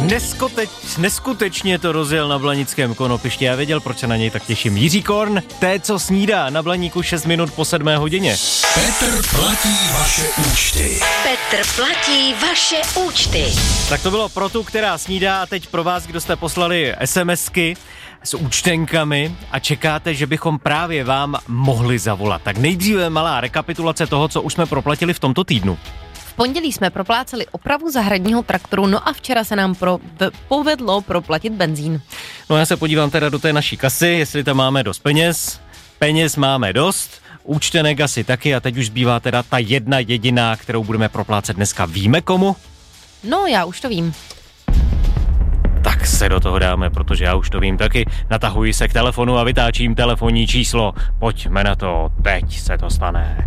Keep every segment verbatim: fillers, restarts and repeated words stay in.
Neskuteč, neskutečně to rozjel na Blanickém Konopišti. Já věděl, proč se na něj tak těším. Jiří Korn, té, co snídá na Blaníku šest minut po sedmé hodině. Petr platí vaše účty. Petr platí vaše účty. Tak to bylo pro tu, která snídá, a teď pro vás, kdo jste poslali SMSky s účtenkami a čekáte, že bychom právě vám mohli zavolat. Tak nejdříve malá rekapitulace toho, co už jsme proplatili v tomto týdnu. V pondělí jsme propláceli opravu zahradního traktoru, no a včera se nám pro, v, povedlo proplatit benzín. No já se podívám teda do té naší kasy, jestli tam máme dost peněz. Peněz máme dost, účtenek asi taky a teď už zbývá teda ta jedna jediná, kterou budeme proplácet dneska. Víme komu? No, já už to vím. Tak se do toho dáme, protože já už to vím taky. Natahuji se k telefonu a vytáčím telefonní číslo. Pojďme na to, teď se to stane.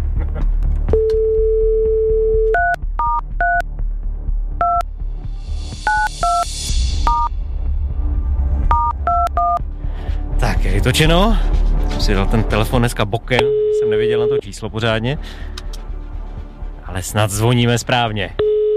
Tak, je vytočeno. Jsem si dal ten telefon dneska bokem, jsem neviděl na to číslo pořádně. Ale snad zvoníme správně.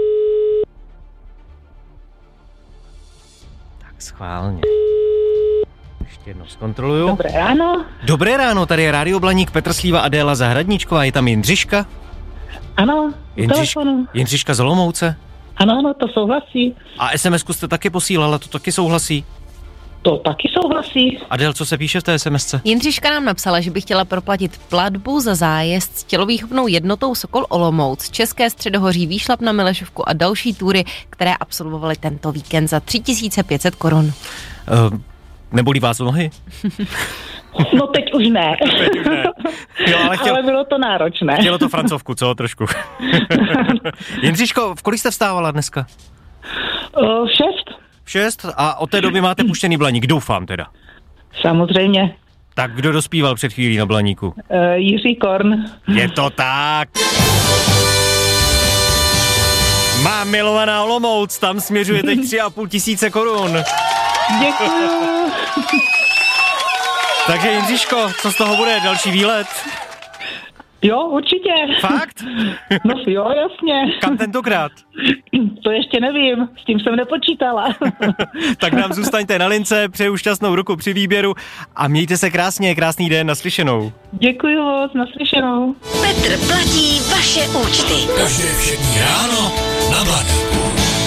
Tak schválně. Ještě jednou zkontroluju. Dobré ráno. Dobré ráno, tady je Rádio Blaník, Petr Slíva, Adéla Zahradníčková, je tam Jindřiška. Ano, u Jindřiš, telefonu. Jindřiška z Olomouce. Ano, ano, to souhlasí. A SMSku jste taky posílala, to taky souhlasí. To taky souhlasí. Adél, co se píše v té SMSce? Jindřiška nám napsala, že by chtěla proplatit platbu za zájezd s tělovýchovnou jednotou Sokol Olomouc, České středohoří, výšlap na Milešovku a další túry, které absolvovali tento víkend za tři tisíce pět set korun. Uh, nebolí vás nohy? No teď už ne. Teď už ne. Jo, ale, chtěl, ale bylo to náročné. Chtělo to francouzku, co? Trošku. Jindřiško, v kolik jste vstávala dneska? Uh, šest. V šest? A od té doby máte puštěný Blaník, doufám teda. Samozřejmě. Tak kdo dospíval před chvílí na Blaníku? Uh, Jiří Korn. Je to tak. Má milovaná Olomouc, tam směřuje teď tři a půl tisíce korun. Děkuju. Takže Jindřiško, co z toho bude? Další výlet? Jo, určitě. Fakt? No jo, jasně. Kam tentokrát? To ještě nevím, s tím jsem nepočítala. Tak nám zůstaňte na lince, přeju šťastnou ruku při výběru a mějte se krásně, krásný den, naslyšenou. Děkuju moc, naslyšenou. Petr platí vaše účty. Každé všední ráno na Blaníku.